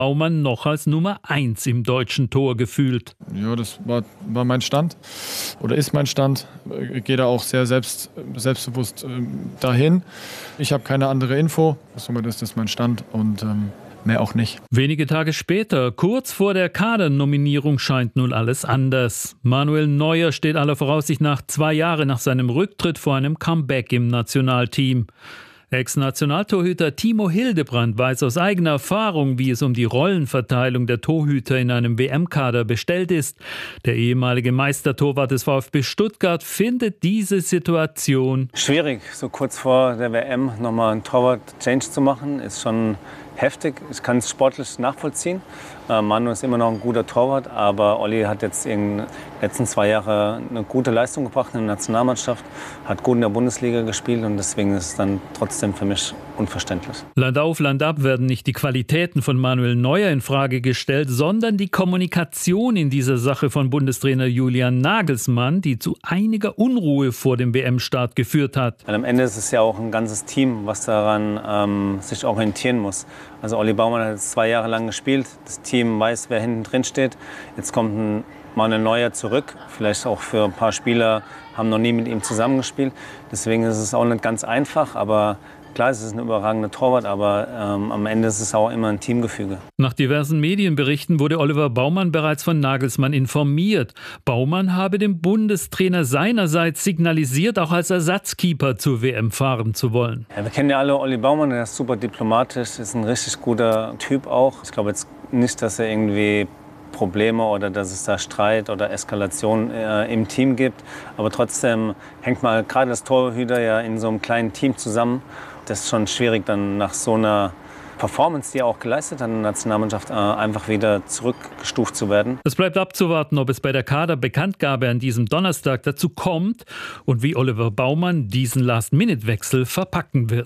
Baumann noch als Nummer 1 im deutschen Tor gefühlt. Ja, das war mein Stand oder ist mein Stand. Ich gehe da auch sehr selbstbewusst dahin. Ich habe keine andere Info. Somit ist das mein Stand und mehr auch nicht. Wenige Tage später, kurz vor der Kadernominierung, scheint nun alles anders. Manuel Neuer steht aller Voraussicht nach 2 Jahre nach seinem Rücktritt vor einem Comeback im Nationalteam. Ex-Nationaltorhüter Timo Hildebrand weiß aus eigener Erfahrung, wie es um die Rollenverteilung der Torhüter in einem WM-Kader bestellt ist. Der ehemalige Meistertorwart des VfB Stuttgart findet diese Situation schwierig, so kurz vor der WM nochmal einen Torwart-Change zu machen, ist schon heftig. Ich kann es sportlich nachvollziehen. Manu ist immer noch ein guter Torwart, aber Olli hat jetzt in den letzten 2 Jahren eine gute Leistung gebracht in der Nationalmannschaft, hat gut in der Bundesliga gespielt und deswegen ist es dann trotzdem für mich unverständlich. Land auf, Land ab werden nicht die Qualitäten von Manuel Neuer in Frage gestellt, sondern die Kommunikation in dieser Sache von Bundestrainer Julian Nagelsmann, die zu einiger Unruhe vor dem WM-Start geführt hat. Weil am Ende ist es ja auch ein ganzes Team, was daran sich orientieren muss. Also Olli Baumann hat jetzt 2 Jahre lang gespielt. Das Team weiß, wer hinten drin steht. Jetzt kommt ein Manuel Neuer zurück. Vielleicht auch für ein paar Spieler haben noch nie mit ihm zusammengespielt. Deswegen ist es auch nicht ganz einfach. Aber klar, es ist ein überragender Torwart, aber am Ende ist es auch immer ein Teamgefüge. Nach diversen Medienberichten wurde Oliver Baumann bereits von Nagelsmann informiert. Baumann habe dem Bundestrainer seinerseits signalisiert, auch als Ersatzkeeper zur WM fahren zu wollen. Ja, wir kennen ja alle Olli Baumann, der ist super diplomatisch, ist ein richtig guter Typ auch. Ich glaube jetzt nicht, dass er irgendwie Probleme oder dass es da Streit oder Eskalation im Team gibt. Aber trotzdem hängt mal gerade das Torhüter ja in so einem kleinen Team zusammen. Das ist schon schwierig, dann nach so einer Performance, die er auch geleistet hat in der Nationalmannschaft, einfach wieder zurückgestuft zu werden. Es bleibt abzuwarten, ob es bei der Kaderbekanntgabe an diesem Donnerstag dazu kommt und wie Oliver Baumann diesen Last-Minute-Wechsel verpacken wird.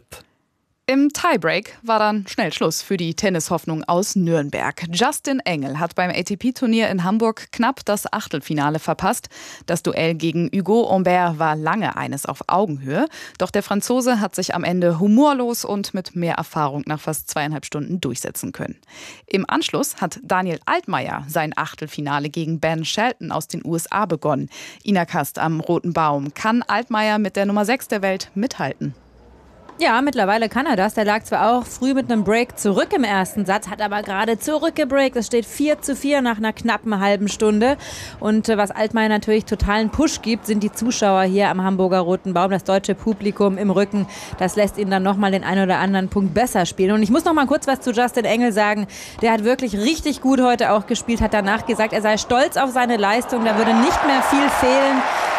Im Tiebreak war dann schnell Schluss für die Tennishoffnung aus Nürnberg. Justin Engel hat beim ATP-Turnier in Hamburg knapp das Achtelfinale verpasst. Das Duell gegen Hugo Humbert war lange eines auf Augenhöhe. Doch der Franzose hat sich am Ende humorlos und mit mehr Erfahrung nach fast 2,5 Stunden durchsetzen können. Im Anschluss hat Daniel Altmaier sein Achtelfinale gegen Ben Shelton aus den USA begonnen. Ina Kast am Roten Baum. Kann Altmaier mit der Nummer 6 der Welt mithalten? Ja, mittlerweile kann er das. Der lag zwar auch früh mit einem Break zurück im ersten Satz, hat aber gerade zurückgebreakt. Es steht 4:4 nach einer knappen halben Stunde. Und was Altmaier natürlich totalen Push gibt, sind die Zuschauer hier am Hamburger Roten Baum, das deutsche Publikum im Rücken. Das lässt ihn dann nochmal den einen oder anderen Punkt besser spielen. Und ich muss noch mal kurz was zu Justin Engel sagen. Der hat wirklich richtig gut heute auch gespielt, hat danach gesagt, er sei stolz auf seine Leistung. Da würde nicht mehr viel fehlen.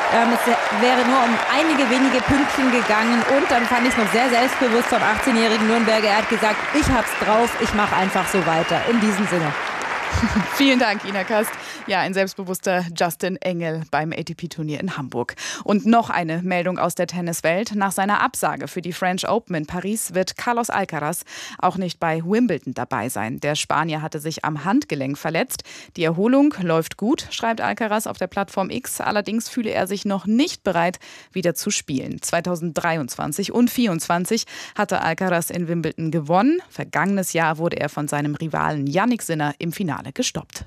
Es wäre nur um einige wenige Pünktchen gegangen und dann fand ich es noch sehr selbstbewusst vom 18-jährigen Nürnberger. Er hat gesagt, ich hab's drauf, ich mache einfach so weiter. In diesem Sinne. Vielen Dank, Ina Kast. Ja, ein selbstbewusster Justin Engel beim ATP-Turnier in Hamburg. Und noch eine Meldung aus der Tenniswelt. Nach seiner Absage für die French Open in Paris wird Carlos Alcaraz auch nicht bei Wimbledon dabei sein. Der Spanier hatte sich am Handgelenk verletzt. Die Erholung läuft gut, schreibt Alcaraz auf der Plattform X. Allerdings fühle er sich noch nicht bereit, wieder zu spielen. 2023 und 2024 hatte Alcaraz in Wimbledon gewonnen. Vergangenes Jahr wurde er von seinem Rivalen Jannik Sinner im Finale gestoppt.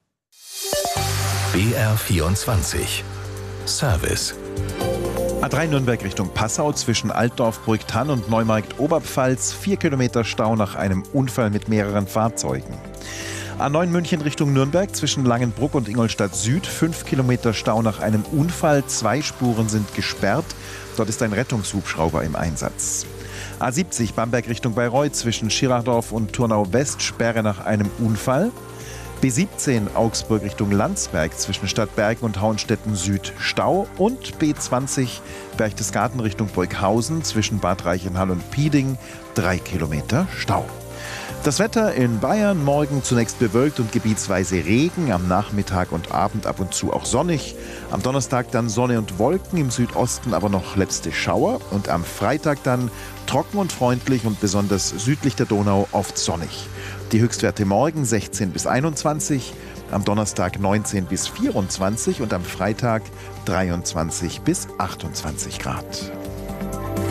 BR24 Service. A3 Nürnberg Richtung Passau zwischen Altdorf, Brücktann und Neumarkt Oberpfalz. 4 Kilometer Stau nach einem Unfall mit mehreren Fahrzeugen. A9 München Richtung Nürnberg zwischen Langenbruck und Ingolstadt Süd. 5 Kilometer Stau nach einem Unfall. 2 Spuren sind gesperrt. Dort ist ein Rettungshubschrauber im Einsatz. A70 Bamberg Richtung Bayreuth zwischen Schirachdorf und Turnau West. Sperre nach einem Unfall. B17 Augsburg Richtung Landsberg zwischen Stadtbergen und Hauenstetten Süd Stau und B20 Berchtesgaden Richtung Burghausen zwischen Bad Reichenhall und Pieding 3 Kilometer Stau. Das Wetter in Bayern morgen zunächst bewölkt und gebietsweise Regen, am Nachmittag und Abend ab und zu auch sonnig. Am Donnerstag dann Sonne und Wolken, im Südosten aber noch letzte Schauer und am Freitag dann trocken und freundlich und besonders südlich der Donau oft sonnig. Die Höchstwerte morgen 16 bis 21, am Donnerstag 19 bis 24 und am Freitag 23 bis 28 Grad.